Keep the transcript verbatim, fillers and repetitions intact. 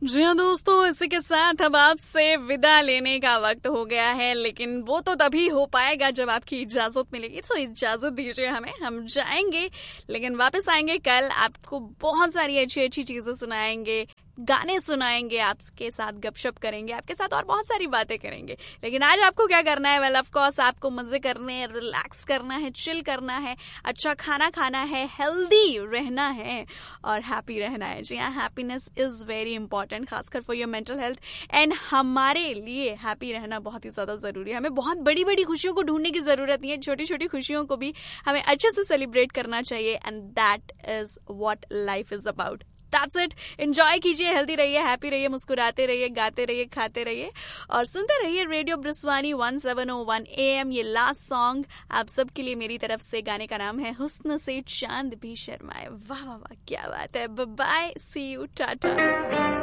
जी हाँ दोस्तों, इसी के साथ अब आपसे विदा लेने का वक्त हो गया है, लेकिन वो तो तभी हो पाएगा जब आपकी इजाजत मिलेगी। तो इजाजत दीजिए हमें, हम जाएंगे लेकिन वापस आएंगे कल। आपको बहुत सारी अच्छी अच्छी चीजें सुनाएंगे, गाने सुनाएंगे, आपके साथ गपशप करेंगे, आपके साथ और बहुत सारी बातें करेंगे। लेकिन आज आपको क्या करना है? वेल ऑफ कोर्स आपको मजे करने हैं, रिलैक्स करना है, चिल करना है, अच्छा खाना खाना है, हेल्दी रहना है और हैप्पी रहना है। जी हाँ, हैप्पीनेस इज वेरी इंपॉर्टेंट, खासकर for your mental health. And हमारे लिए हैप्पी रहना बहुत ही ज्यादा जरूरी है। हमें बहुत बड़ी बड़ी खुशियों को ढूंढने की जरूरत नहीं है, छोटी छोटी खुशियों को भी हमें अच्छे से सेलिब्रेट करना चाहिए। And that is what life is about. That's it. Enjoy कीजिए, हेल्दी रहिए, हैप्पी रहिए, मुस्कुराते रहिए, गाते रहिए, खाते रहिए और सुनते रहिए radio ब्रिस्वानी one seven O one A M. ये लास्ट सॉन्ग आप सबके लिए मेरी तरफ से। गाने का नाम है हुस्न से चांद भी शर्माए। वाह वाह वाह, क्या बात है। Bye, C you, Tata.